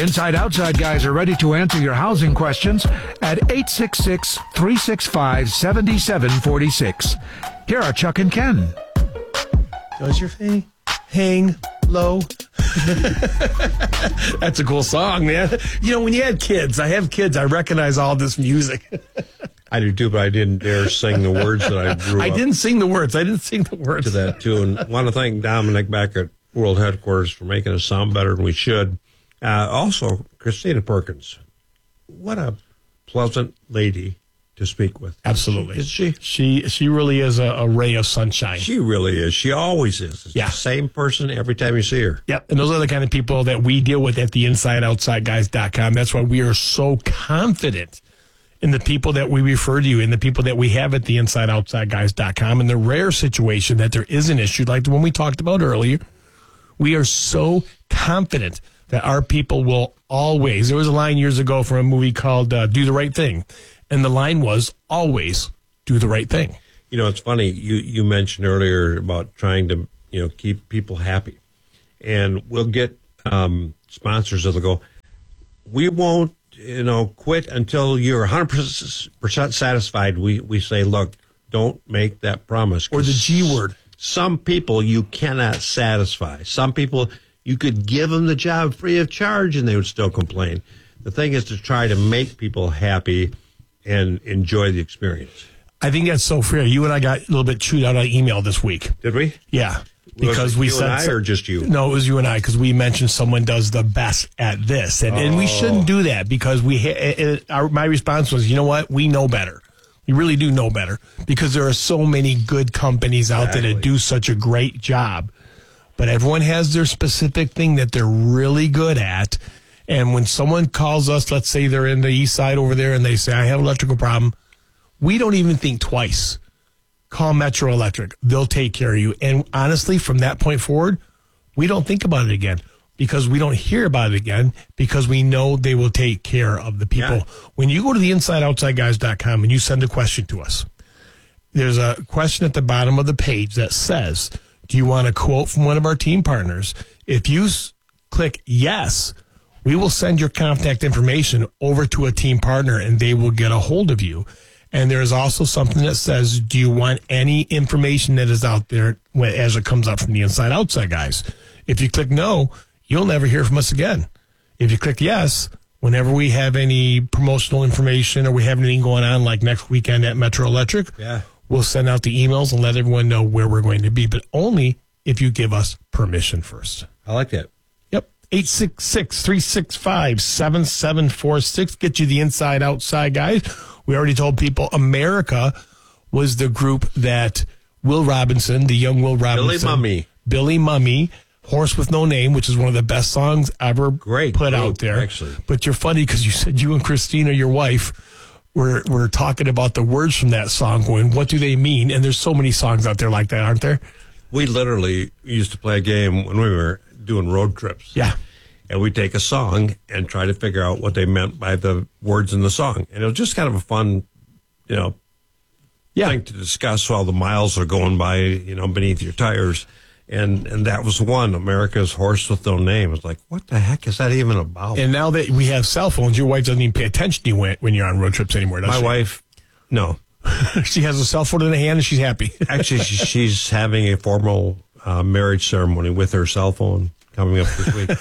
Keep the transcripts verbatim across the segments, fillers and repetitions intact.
Inside Outside guys are ready to answer your housing questions at eight six six, three six five, seven seven four six. Here are Chuck and Ken. Does your thing hang low? That's a cool song, man. You know, when you had kids, I have kids, I recognize all this music. I do too, but I didn't dare sing the words that I grew I up didn't sing the words. I didn't sing the words. to that too. And want to thank Dominic back at World Headquarters for making us sound better than we should. Uh, also, Christina Perkins. What a pleasant lady to speak with. Absolutely. Is she? She she really is a, a ray of sunshine. She really is. She always is. It's Yeah. the same person every time you see her. Yep. And those are the kind of people that we deal with at the inside outside guys dot com. That's why we are so confident in the people that we refer to you and the people that we have at the inside outside guys dot com. In the rare situation that there is an issue like the one we talked about earlier, we are so confident that our people will always, there was a line years ago from a movie called uh, Do the Right Thing. And the line was, always do the right thing. You know, it's funny. You, you mentioned earlier about trying to, you know, keep people happy. And we'll get um, sponsors that'll go, we won't, you know, quit until you're one hundred percent satisfied. We, we say, look, don't make that promise. Or the G word. Some people you cannot satisfy. Some people, you could give them the job free of charge and they would still complain. The thing is to try to make people happy and enjoy the experience. I think that's so fair. You and I got a little bit chewed out on email this week. Did we? Yeah. Because was it we you said and I or just you? No, it was you and I because we mentioned someone does the best at this, and, oh. and we shouldn't do that because we. It, it, our, my response was, you know what, we know better. We really do know better because there are so many good companies out exactly. there that do such a great job, but everyone has their specific thing that they're really good at. And when someone calls us, let's say they're in the east side over there, and they say, I have an electrical problem, we don't even think twice. Call Metro Electric. They'll take care of you. And honestly, from that point forward, we don't think about it again because we don't hear about it again because we know they will take care of the people. Yeah. When you go to the inside outside guys dot com and you send a question to us, there's a question at the bottom of the page that says, do you want a quote from one of our team partners? If you s- click yes, we will send your contact information over to a team partner and they will get a hold of you. And there's also something that says, do you want any information that is out there as it comes up from the inside outside guys? If you click no, you'll never hear from us again. If you click yes, whenever we have any promotional information or we have anything going on like next weekend at Metro Electric, yeah. we'll send out the emails and let everyone know where we're going to be, but only if you give us permission first. I like that. eight six six, three six five, seven seven four six. Get you the inside outside guys. We already told people America was the group that Will Robinson, the young Will Robinson. Billy Mummy. Billy Mummy, Horse with No Name, which is one of the best songs ever Great put group, out there. Actually. But you're funny because you said you and Christina, your wife, were, were talking about the words from that song going, what do they mean? And there's so many songs out there like that, aren't there? We literally used to play a game when we were doing road trips. Yeah. And we'd take a song and try to figure out what they meant by the words in the song. And it was just kind of a fun, you know, yeah. thing to discuss while the miles are going by, you know, beneath your tires. And and that was one, America's Horse with No Name. It's like, what the heck is that even about? And now that we have cell phones, your wife doesn't even pay attention to you when, when you're on road trips anymore, does My she? wife, no. She has a cell phone in her hand and she's happy. Actually, she's having a formal uh, marriage ceremony with her cell phone coming up this week.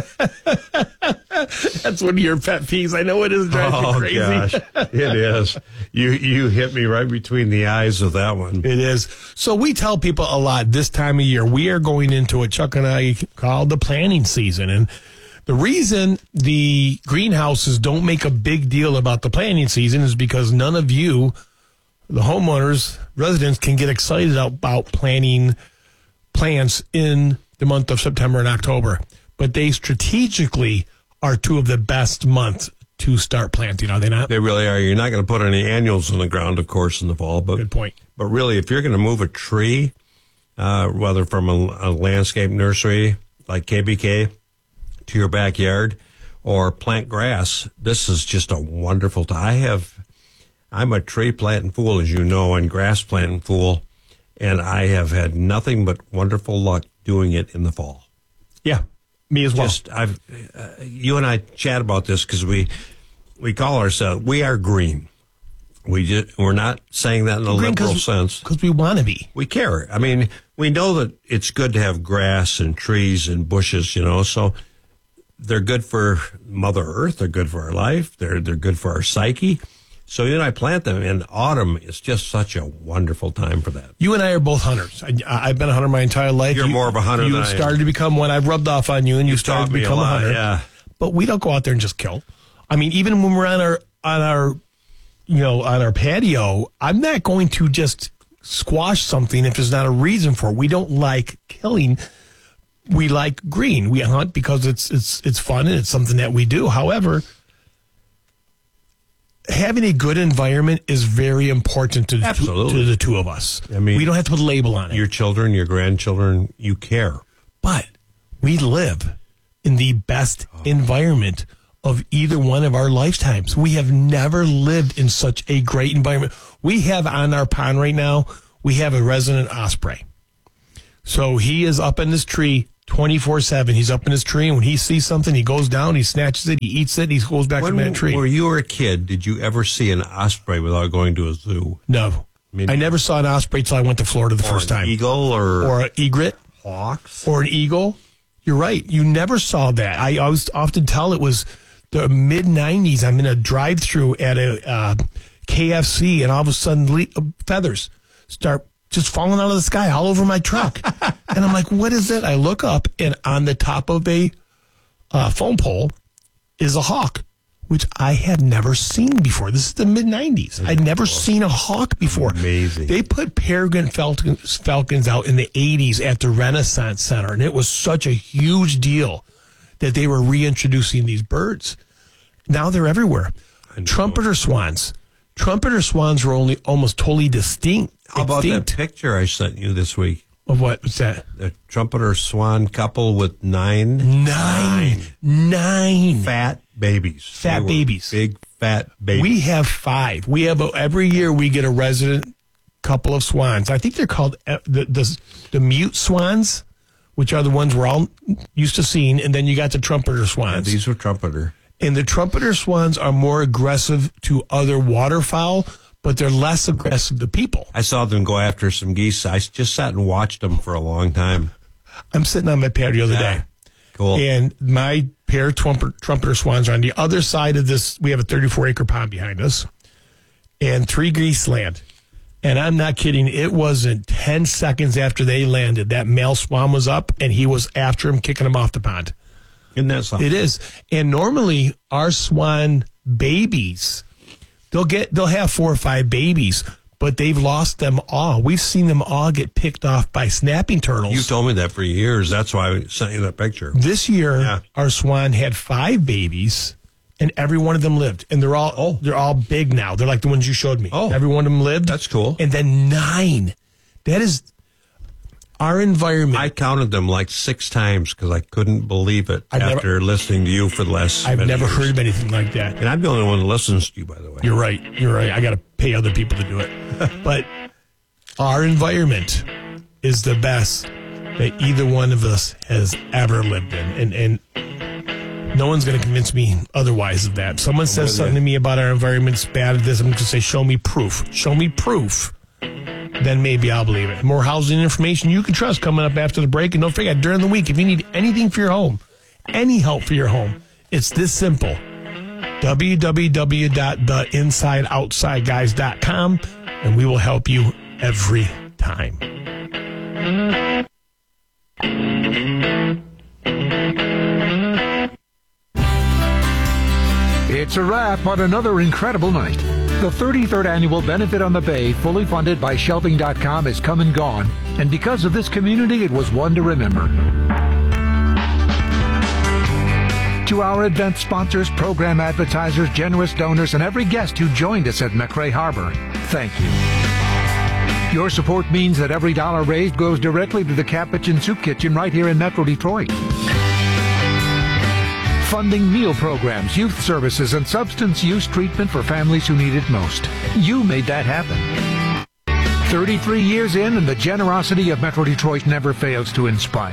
That's one of your pet peeves. I know it is driving oh, you crazy. Gosh, it is. You you hit me right between the eyes with that one. It is. So we tell people a lot this time of year. We are going into what Chuck and I call the planning season. And the reason the greenhouses don't make a big deal about the planning season is because none of you, the homeowners, residents, can get excited about planting plants in the month of September and October. But they strategically are two of the best months to start planting, are they not? They really are. You're not going to put any annuals in the ground, of course, in the fall. But, Good point. But really, if you're going to move a tree, uh, whether from a, a landscape nursery like K B K to your backyard or plant grass, this is just a wonderful time. I have, I'm a tree planting fool, as you know, and grass planting fool, and I have had nothing but wonderful luck doing it in the fall. Yeah. Me as well. Just, I've, uh, you and I chat about this because we we call ourselves, we are green. We just, we're not saying that in a Green liberal cause, sense. Because we want to be. We care. I mean, we know that it's good to have grass and trees and bushes, you know, so they're good for Mother Earth. They're good for our life. They're they're good for our psyche. So you and I plant them in autumn. It's just such a wonderful time for that. You and I are both hunters. I, I've been a hunter my entire life. You're you, more of a hunter you than I am. started to become one. I've rubbed off on you, and you, You started taught to me a become a, lot, hunter. yeah. But we don't go out there and just kill. I mean, even when we're on our on our you know on our patio, I'm not going to just squash something if there's not a reason for it. We don't like killing. We like green. We hunt because it's it's it's fun and it's something that we do. However, having a good environment is very important to the, two, Absolutely. to the two of us. I mean, we don't have to put a label on it. Your children, your grandchildren, you care. But we live in the best environment of either one of our lifetimes. We have never lived in such a great environment. We have on our pond right now, we have a resident osprey. So he is up in this tree twenty-four seven. He's up in his tree, and when he sees something, he goes down, he snatches it, he eats it, he goes back When to that tree. were you were a kid, did you ever see an osprey without going to a zoo? No. I mean- I never saw an osprey till I went to Florida the Or first an time. eagle or, Or an egret. hawks? Or an eagle. You're right. You never saw that. I always often tell it was the mid nineties. I'm in a drive-through at a uh, K F C, and all of a sudden le- uh, feathers start just falling out of the sky all over my truck. And I'm like, what is it? I look up, and on the top of a uh, phone pole is a hawk, which I had never seen before. This is the mid nineties. I'd never seen a hawk before. Amazing. They put peregrine falcons, falcons out in the eighties at the Renaissance Center, and it was such a huge deal that they were reintroducing these birds. Now they're everywhere. Trumpeter swans. Trumpeter swans were only almost totally distinct. How about that extinct. picture I sent you this week? Of what was that? The trumpeter swan couple with nine, Nine. Nine. fat babies. Fat They were babies. Big fat babies. We have five. We have a, every year we get a resident couple of swans. I think they're called uh, the, the the mute swans, which are the ones we're all used to seeing, and then you got the trumpeter Yeah, swans. these were trumpeter. And the trumpeter swans are more aggressive to other waterfowl, but they're less aggressive to people. I saw them go after some geese. I just sat and watched them for a long time. I'm sitting on my patio the other Yeah. day. Cool. And my pair of trumpeter, trumpeter swans are on the other side of this. We have a thirty-four acre pond behind us and three geese land. And I'm not kidding. It wasn't ten seconds after they landed. That male swan was up and he was after him, kicking him off the pond. Isn't that something? It is. And normally our swan babies, they'll get, they'll have four or five babies, but they've lost them all. We've seen them all get picked off by snapping turtles. You told me that for years. That's why I sent you that picture. This year, Yeah. our swan had five babies, and every one of them lived. And they're all oh, they're all big now. They're like the ones you showed me. Oh. Every one of them lived. That's cool. And then nine. That is our environment. I counted them like six times because I couldn't believe it I've after never- listening to you for the last I've many never years. heard of anything like that. And I'm the only one that listens to you, by the way. You're right. You're right. I got to pay other people to do it. But our environment is the best that either one of us has ever lived in. And and no one's going to convince me otherwise of that. If someone says with something you. to me about our environment's bad at this, I'm going to say, show me proof. Show me proof. Then maybe I'll believe it. More housing information you can trust coming up after the break. And don't forget, during the week, if you need anything for your home, any help for your home, it's this simple. w w w dot the inside outside guys dot com, and we will help you every time. It's a wrap on another incredible night. The thirty-third annual Benefit on the Bay, fully funded by shelving dot com, is come and gone. And because of this community, it was one to remember. To our event sponsors, program advertisers, generous donors, and every guest who joined us at McRae Harbor, thank you. Your support means that every dollar raised goes directly to the Capuchin Soup Kitchen right here in Metro Detroit. Funding meal programs, youth services, and substance use treatment for families who need it most. You made that happen. thirty-three years in, and the generosity of Metro Detroit never fails to inspire.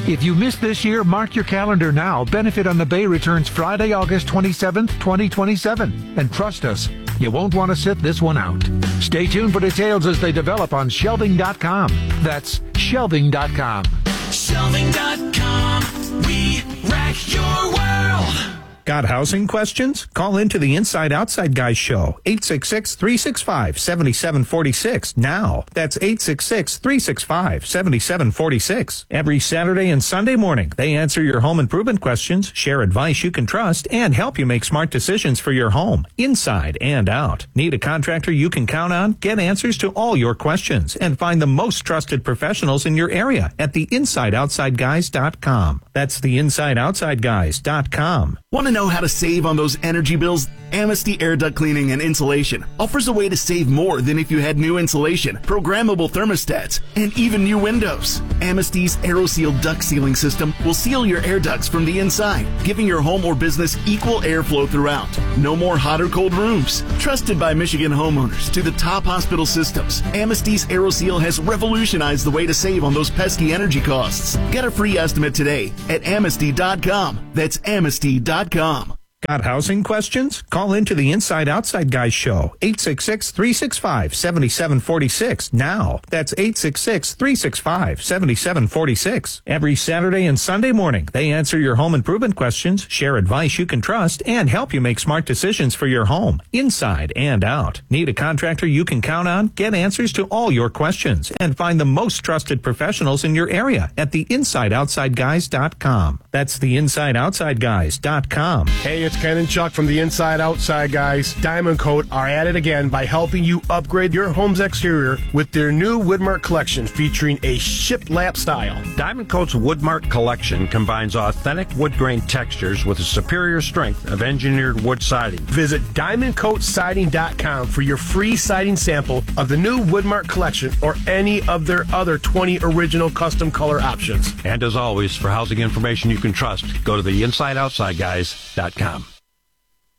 If you missed this year, mark your calendar now. Benefit on the Bay returns Friday, August twenty-seventh, twenty twenty-seven. And trust us, you won't want to sit this one out. Stay tuned for details as they develop on shelving dot com. That's shelving dot com. shelving dot com. We rack your world. Got housing questions? Call into the Inside Outside Guys show, eight six six, three six five, seven seven four six now. That's eight six six, three six five, seven seven four six. Every Saturday and Sunday morning, they answer your home improvement questions, share advice you can trust, and help you make smart decisions for your home, inside and out. Need a contractor you can count on? Get answers to all your questions and find the most trusted professionals in your area at the inside outside guys dot com. That's the inside outside guys dot com. Want to know how to save on those energy bills? Amnesty Air Duct Cleaning and Insulation offers a way to save more than if you had new insulation, programmable thermostats, and even new windows. Amnesty's AeroSeal duct sealing system will seal your air ducts from the inside, giving your home or business equal airflow throughout. No more hot or cold rooms. Trusted by Michigan homeowners to the top hospital systems, Amnesty's AeroSeal has revolutionized the way to save on those pesky energy costs. Get a free estimate today at amnesty dot com. That's amnesty dot com. Got housing questions? Call into the Inside Outside Guys show, eight six six, three six five, seven seven four six now. That's eight six six, three six five, seven seven four six. Every Saturday and Sunday morning, they answer your home improvement questions, share advice you can trust, and help you make smart decisions for your home, inside and out. Need a contractor you can count on? Get answers to all your questions and find the most trusted professionals in your area at the inside outside guys dot com. That's the inside outside guys dot com. Hey, it's Ken and Chuck from the Inside Outside Guys. Diamond Coat are at it again by helping you upgrade your home's exterior with their new Woodmark collection featuring a shiplap style. Diamond Coat's Woodmark collection combines authentic wood grain textures with a superior strength of engineered wood siding. Visit diamond coat siding dot com for your free siding sample of the new Woodmark collection or any of their other twenty original custom color options. And as always, for housing information you can trust, go to the inside outside guys dot com.